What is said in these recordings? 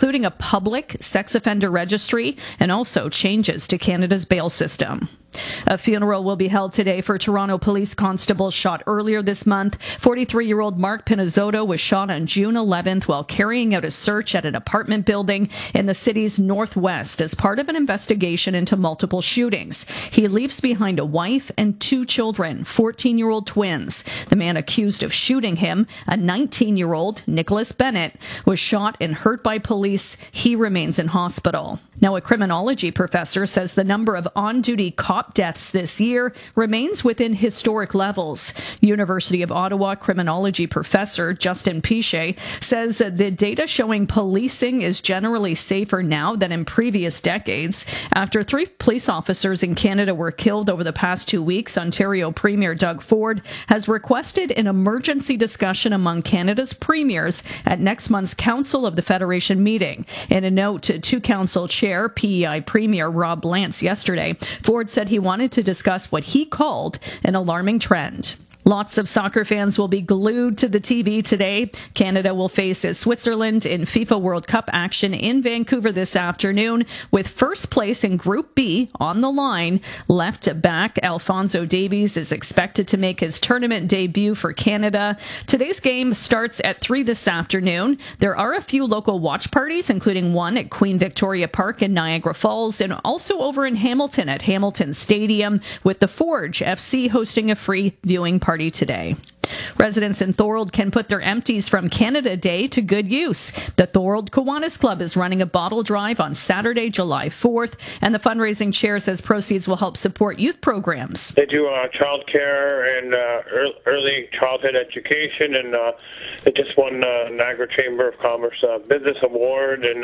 including a public sex offender registry and also changes to Canada's bail system. A funeral will be held today for Toronto police constable shot earlier this month. 43-year-old Mark Pinizzotto was shot on June 11th while carrying out a search at an apartment building in the city's northwest as part of an investigation into multiple shootings. He leaves behind a wife and 2 children, 14-year-old twins. The man accused of shooting him, a 19-year-old Nicholas Bennett, was shot and hurt by police. He remains in hospital. Now, a criminology professor says the number of on-duty cop deaths this year remains within historic levels. University of Ottawa criminology professor Justin Piche says the data showing policing is generally safer now than in previous decades. After 3 police officers in Canada were killed over the past 2 weeks, Ontario Premier Doug Ford has requested an emergency discussion among Canada's premiers at next month's Council of the Federation meeting. In a note to Council Chair PEI Premier Rob Lance yesterday, Ford said he wanted to discuss what he called an alarming trend. Lots of soccer fans will be glued to the TV today. Canada will face Switzerland in FIFA World Cup action in Vancouver this afternoon, with first place in Group B on the line. Left back Alphonso Davies is expected to make his tournament debut for Canada. Today's game starts at 3 this afternoon. There are a few local watch parties, including one at Queen Victoria Park in Niagara Falls and also over in Hamilton at Hamilton Stadium, with the Forge FC hosting a free viewing party today. Residents in Thorold can put their empties from Canada Day to good use. The Thorold Kiwanis Club is running a bottle drive on Saturday, July 4th, and the fundraising chair says proceeds will help support youth programs. They do child care and early childhood education, and they just won Niagara Chamber of Commerce Business Award, and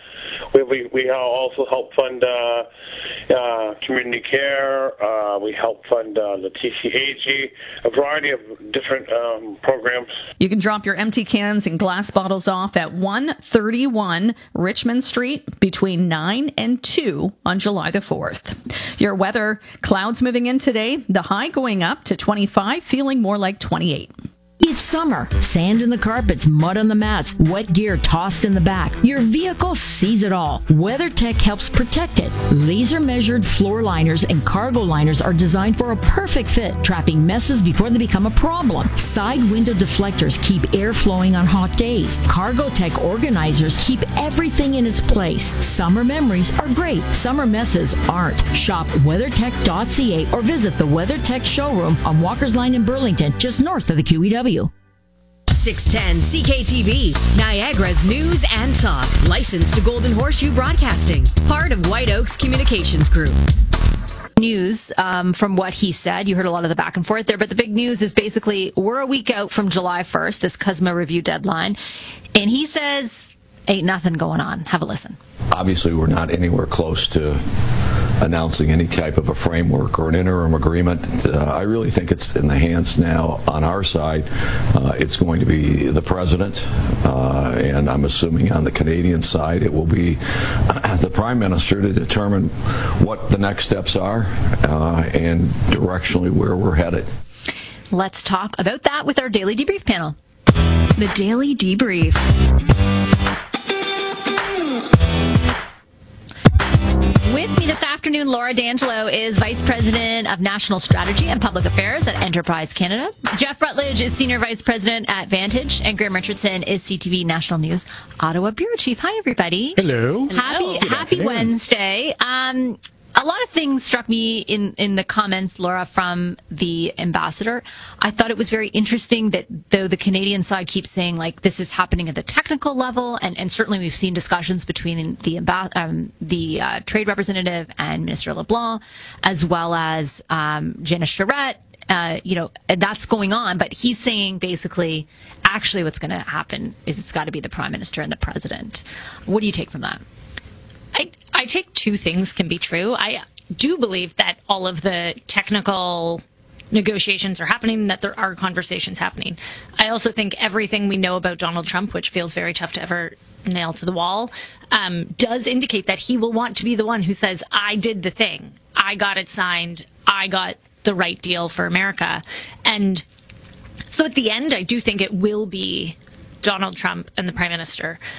we also help fund community care. We help fund the TCAG, a variety of different programs. You can drop your empty cans and glass bottles off at 131 Richmond Street between 9 and 2 on July the 4th. Your weather, clouds moving in today, the high going up to 25, feeling more like 28. It's summer. Sand in the carpets, mud on the mats, wet gear tossed in the back. Your vehicle sees it all. WeatherTech helps protect it. Laser-measured floor liners and cargo liners are designed for a perfect fit, trapping messes before they become a problem. Side window deflectors keep air flowing on hot days. Cargotech organizers keep everything in its place. Summer memories are great. Summer messes aren't. Shop WeatherTech.ca or visit the WeatherTech showroom on Walker's Line in Burlington, just north of the QEW. 610 CKTV, Niagara's news and talk. Licensed to Golden Horseshoe Broadcasting. Part of White Oaks Communications Group. News from what he said. You heard a lot of the back and forth there, but the big news is basically we're a week out from July 1st, this CUSMA review deadline, and he says ain't nothing going on. Have a listen. Obviously, we're not anywhere close to announcing any type of a framework or an interim agreement. I really think it's in the hands now on our side. It's going to be the president, and I'm assuming on the Canadian side it will be the prime minister to determine what the next steps are and directionally where we're headed. Let's talk about that with our Daily Debrief panel. The Daily Debrief. With me this afternoon, Laura D'Angelo is Vice President of National Strategy and Public Affairs at Enterprise Canada. Jeff Rutledge is Senior Vice President at Vantage, and Graham Richardson is CTV National News Ottawa Bureau Chief. Hi, everybody. Hello. Happy Wednesday. A lot of things struck me in the comments, Laura, from the ambassador. I thought it was very interesting that though the Canadian side keeps saying like this is happening at the technical level, and certainly we've seen discussions between the trade representative and Minister LeBlanc, as well as Janice Charette. And that's going on, but he's saying basically, actually, what's going to happen is it's got to be the Prime Minister and the President. What do you take from that? I take two things can be true. I do believe that all of the technical negotiations are happening, that there are conversations happening. I also think everything we know about Donald Trump, which feels very tough to ever nail to the wall, does indicate that he will want to be the one who says, I did the thing. I got it signed. I got the right deal for America. And so at the end, I do think it will be Donald Trump and the Prime Minister.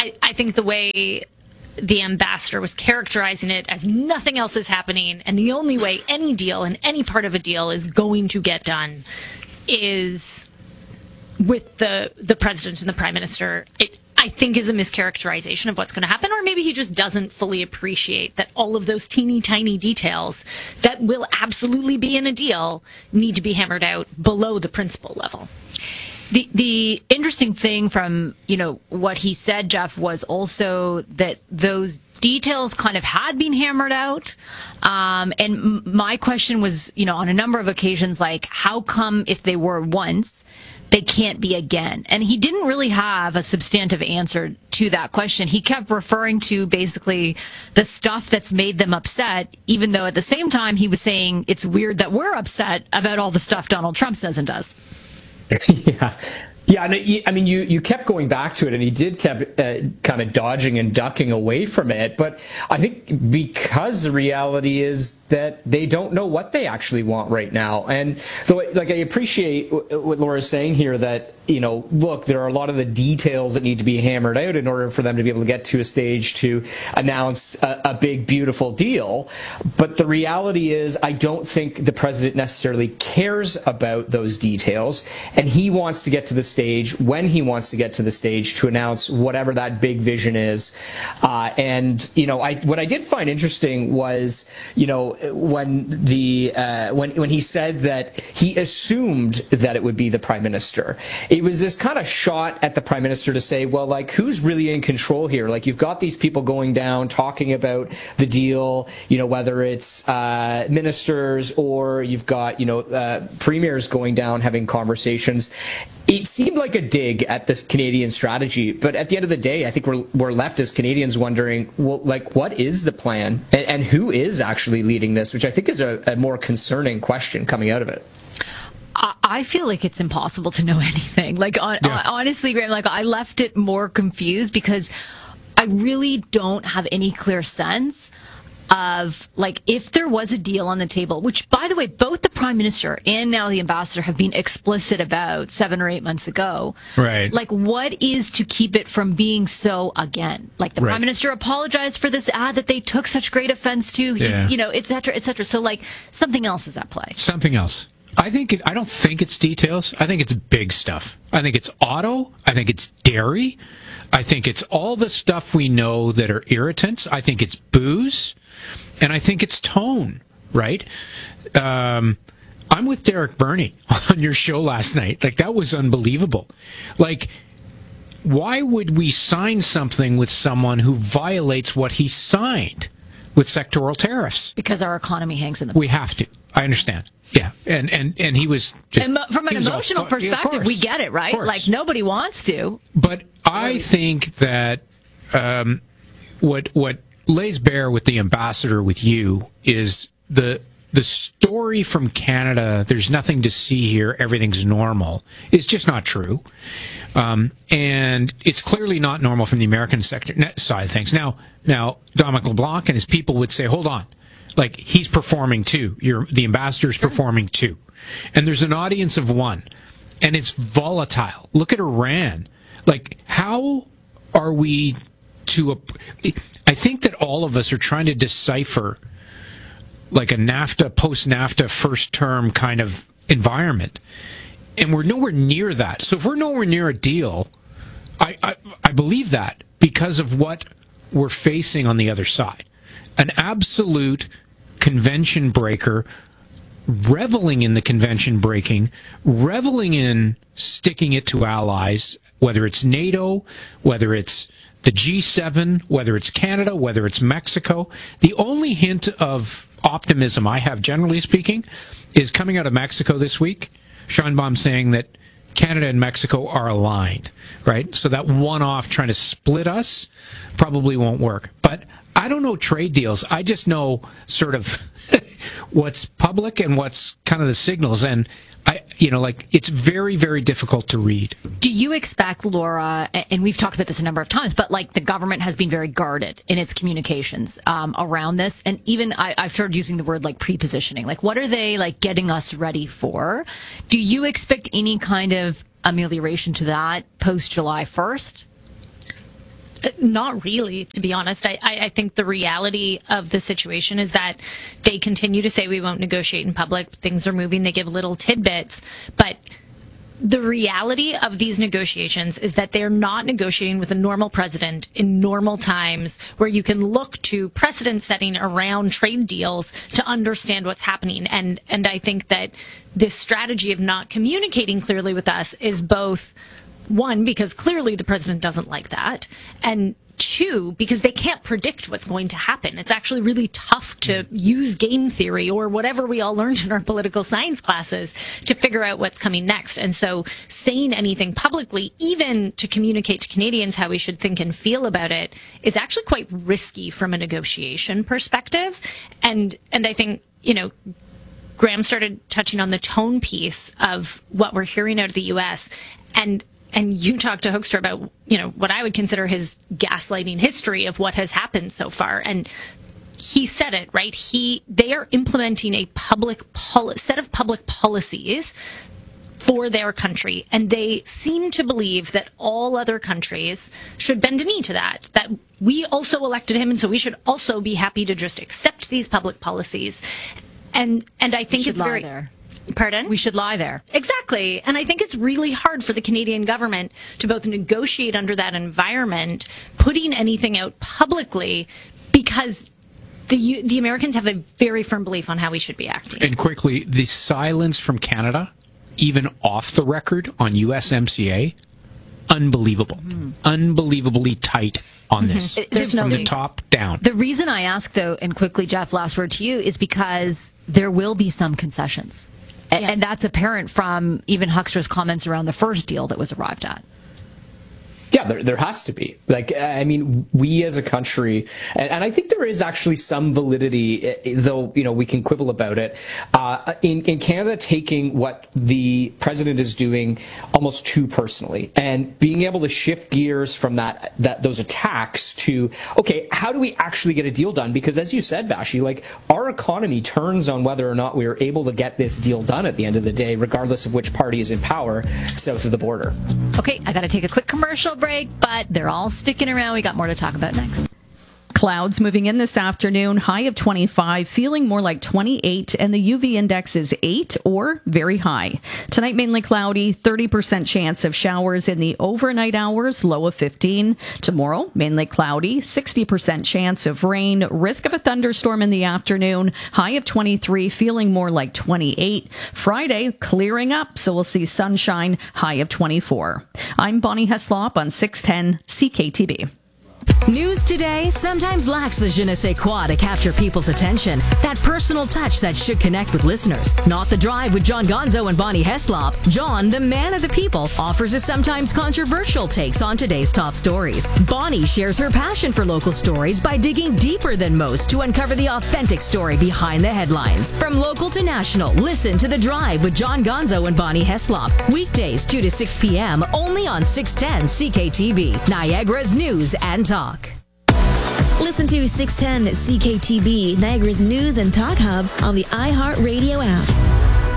I think the way the ambassador was characterizing it as nothing else is happening, and the only way any deal and any part of a deal is going to get done is with the president and the prime minister, I think is a mischaracterization of what's going to happen, or maybe he just doesn't fully appreciate that all of those teeny tiny details that will absolutely be in a deal need to be hammered out below the principal level. The interesting thing from, what he said, Jeff, was also that those details kind of had been hammered out. And my question was, on a number of occasions, like, how come if they were once, they can't be again? And he didn't really have a substantive answer to that question. He kept referring to basically the stuff that's made them upset, even though at the same time he was saying it's weird that we're upset about all the stuff Donald Trump says and does. Yeah, I mean, you kept going back to it, and he did kept kind of dodging and ducking away from it. But I think because the reality is that they don't know what they actually want right now. And so, I appreciate what Laura's saying here, that, look, there are a lot of the details that need to be hammered out in order for them to be able to get to a stage to announce a big, beautiful deal. But the reality is, I don't think the president necessarily cares about those details, and he wants to get to the stage when he wants to get to the stage to announce whatever that big vision is. What I did find interesting was, when he said that he assumed that it would be the prime minister. It was this kind of shot at the prime minister to say, well, like, who's really in control here? Like, you've got these people going down talking about the deal, whether it's ministers or you've got, premiers going down having conversations. It seemed like a dig at this Canadian strategy, but at the end of the day, I think we're left as Canadians wondering, well, like, what is the plan and who is actually leading this, which I think is a more concerning question coming out of it. I feel like it's impossible to know anything. Honestly, Graham, I left it more confused because I really don't have any clear sense of, if there was a deal on the table, which, by the way, both the prime minister and now the ambassador have been explicit about 7 or 8 months ago. Right. What is to keep it from being so again? The prime minister apologized for this ad that they took such great offense to, et cetera, et cetera. So, something else is at play. Something else. I don't think it's details. I think it's big stuff. I think it's auto. I think it's dairy. I think it's all the stuff we know that are irritants. I think it's booze. And I think it's tone, right? I'm with Derek Burney on your show last night. That was unbelievable. Why would we sign something with someone who violates what he signed with sectoral tariffs? Because our economy hangs in the We have to. I understand. Yeah, and he was just... And from an emotional perspective, we get it, right? Nobody wants to. But I think that what lays bare with the ambassador, with you, is the story from Canada, there's nothing to see here, everything's normal, is just not true. And it's clearly not normal from the American side of things. Now, Dominic LeBlanc and his people would say, hold on, he's performing too. The ambassador's performing too. And there's an audience of one. And it's volatile. Look at Iran. How are we to... I think that all of us are trying to decipher a NAFTA, post-NAFTA, first-term kind of environment. And we're nowhere near that. So if we're nowhere near a deal, I believe that because of what we're facing on the other side. An absolute convention breaker, reveling in the convention breaking, reveling in sticking it to allies, whether it's NATO, whether it's the G7, whether it's Canada, whether it's Mexico. The only hint of optimism I have, generally speaking, is coming out of Mexico this week. Sheinbaum saying that Canada and Mexico are aligned, right? So that one-off trying to split us probably won't work. But I don't know trade deals. I just know sort of what's public and what's kind of the signals. And it's very, very difficult to read. Do you expect, Laura, and we've talked about this a number of times, but the government has been very guarded in its communications around this. And even I've started using the word pre-positioning. What are they getting us ready for? Do you expect any kind of amelioration to that post July 1st? Not really, to be honest. I think the reality of the situation is that they continue to say we won't negotiate in public. Things are moving. They give little tidbits. But the reality of these negotiations is that they're not negotiating with a normal president in normal times where you can look to precedent setting around trade deals to understand what's happening. And I think that this strategy of not communicating clearly with us is both, one, because clearly the president doesn't like that, and two, because they can't predict what's going to happen. It's actually really tough to use game theory or whatever we all learned in our political science classes to figure out what's coming next. And so saying anything publicly, even to communicate to Canadians how we should think and feel about it, is actually quite risky from a negotiation perspective. And I think, Graham started touching on the tone piece of what we're hearing out of the U.S. And you talked to Hoekstra about, what I would consider his gaslighting history of what has happened so far. And he said it, right? They are implementing a set of public policies for their country. And they seem to believe that all other countries should bend a knee to that we also elected him. And so we should also be happy to just accept these public policies. And I think it's very... there. Pardon? We should lie there. Exactly. And I think it's really hard for the Canadian government to both negotiate under that environment, putting anything out publicly, because the Americans have a very firm belief on how we should be acting. And quickly, the silence from Canada, even off the record on USMCA, unbelievable. Unbelievably tight on this. There's from the top down. The reason I ask, though, and quickly, Jeff, last word to you, is because there will be some concessions. Yes. And that's apparent from even Hoekstra's comments around the first deal that was arrived at. Yeah, there has to be. We as a country, and I think there is actually some validity, though, we can quibble about it, in Canada taking what the president is doing almost too personally and being able to shift gears from those attacks to, okay, how do we actually get a deal done? Because as you said, Vashi, our economy turns on whether or not we are able to get this deal done at the end of the day, regardless of which party is in power south of the border. Okay, I got to take a quick commercial break, but they're all sticking around. We got more to talk about next. Clouds moving in this afternoon, high of 25, feeling more like 28, and the UV index is 8 or very high. Tonight, mainly cloudy, 30% chance of showers in the overnight hours, low of 15. Tomorrow, mainly cloudy, 60% chance of rain, risk of a thunderstorm in the afternoon, high of 23, feeling more like 28. Friday, clearing up, so we'll see sunshine, high of 24. I'm Bonnie Heslop on 610 CKTB. News today sometimes lacks the je ne sais quoi to capture people's attention. That personal touch that should connect with listeners. Not The Drive with John Gonzo and Bonnie Heslop. John, the man of the people, offers his sometimes controversial takes on today's top stories. Bonnie shares her passion for local stories by digging deeper than most to uncover the authentic story behind the headlines. From local to national, listen to The Drive with John Gonzo and Bonnie Heslop. Weekdays 2 to 6 p.m. only on 610 CKTV, Niagara's News and Talk. Listen to 610 CKTB, Niagara's News and Talk Hub on the iHeartRadio app.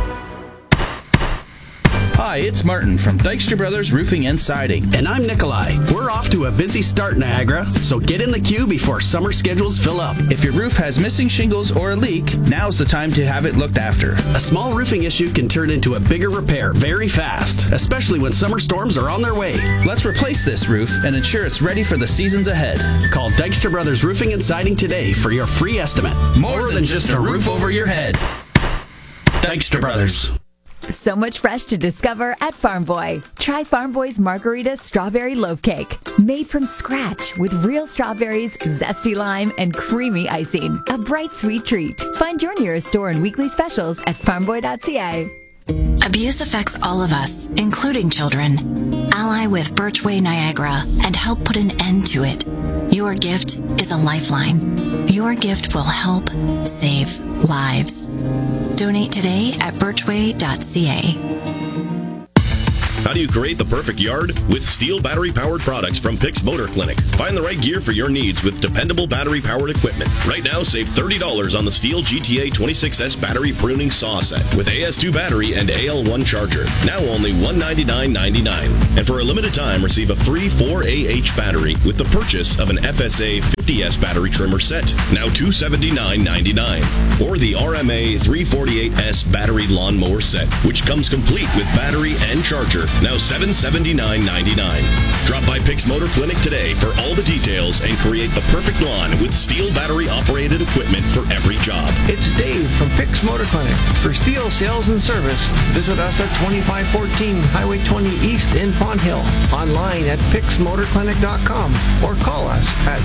Hi, it's Martin from Dykstra Brothers Roofing and Siding. And I'm Nikolai. We're off to a busy start, Niagara, so get in the queue before summer schedules fill up. If your roof has missing shingles or a leak, now's the time to have it looked after. A small roofing issue can turn into a bigger repair very fast, especially when summer storms are on their way. Let's replace this roof and ensure it's ready for the seasons ahead. Call Dykstra Brothers Roofing and Siding today for your free estimate. More than just a roof over your head. Dykstra Brothers. So much fresh to discover at Farm Boy. Try Farm Boy's Margarita Strawberry Loaf Cake. Made from scratch with real strawberries, zesty lime, and creamy icing. A bright, sweet treat. Find your nearest store and weekly specials at farmboy.ca. Abuse affects all of us, including children. Ally with Birchway Niagara and help put an end to it. Your gift is a lifeline. Your gift will help save lives. Donate today at birchway.ca. How do you create the perfect yard? With Steel battery-powered products from Pix Motor Clinic. Find the right gear for your needs with dependable battery-powered equipment. Right now, save $30 on the Steel GTA 26S battery pruning saw set with AS2 battery and AL1 charger. Now only $199.99. And for a limited time, receive a free 4AH battery with the purchase of an FSA 50S battery trimmer set. Now $279.99. Or the RMA 348S battery lawnmower set, which comes complete with battery and charger. Now $779.99. Drop by Pix Motor Clinic today for all the details and create the perfect lawn with Steel battery-operated equipment for every job. It's Dave from Pix Motor Clinic. For Steel sales and service, visit us at 2514 Highway 20 East in Fonthill. Online at pixmotorclinic.com or call us at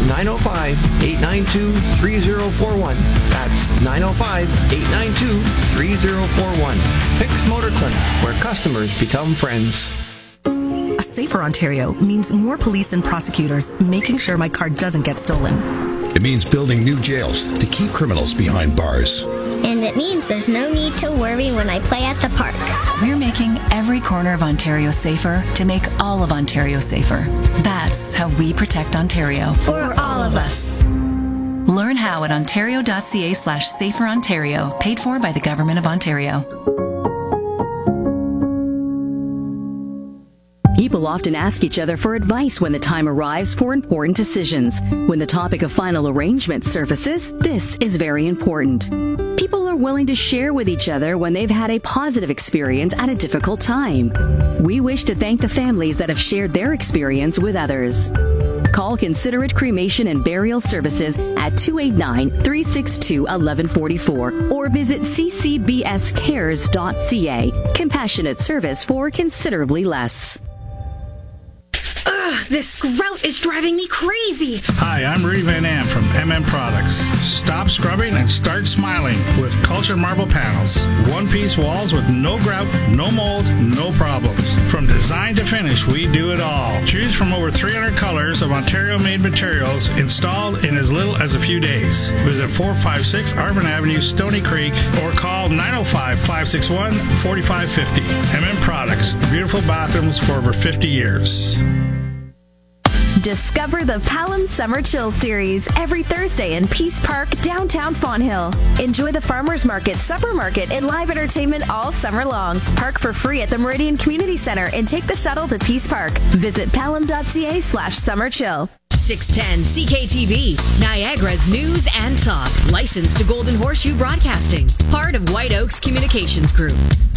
905-892-3041. That's 905-892-3041. Pix Motor Clinic, where customers become friends. A safer Ontario means more police and prosecutors making sure my car doesn't get stolen. It means building new jails to keep criminals behind bars. And it means there's no need to worry when I play at the park. We're making every corner of Ontario safer to make all of Ontario safer. That's how we protect Ontario. For all of us. Learn how at ontario.ca/saferontario, paid for by the Government of Ontario. People often ask each other for advice when the time arrives for important decisions. When the topic of final arrangement surfaces, this is very important. People are willing to share with each other when they've had a positive experience at a difficult time. We wish to thank the families that have shared their experience with others. Call Considerate Cremation and Burial Services at 289-362-1144 or visit ccbscares.ca. Compassionate service for considerably less. Ugh, this grout is driving me crazy. Hi, I'm Rudy Van Am from MM Products. Stop scrubbing and start smiling with Culture Marble Panels. One-piece walls with no grout, no mold, no problems. From design to finish, we do it all. Choose from over 300 colors of Ontario-made materials installed in as little as a few days. Visit 456 Arvin Avenue, Stony Creek, or call 905-561-4550. MM Products. Beautiful bathrooms for over 50 years. Discover the Palam Summer Chill Series every Thursday in Peace Park, downtown Fonthill. Enjoy the Farmers Market, Supper Market, and live entertainment all summer long. Park for free at the Meridian Community Center and take the shuttle to Peace Park. Visit palam.ca/summerchill. 610 CKTV, Niagara's news and talk. Licensed to Golden Horseshoe Broadcasting. Part of White Oaks Communications Group.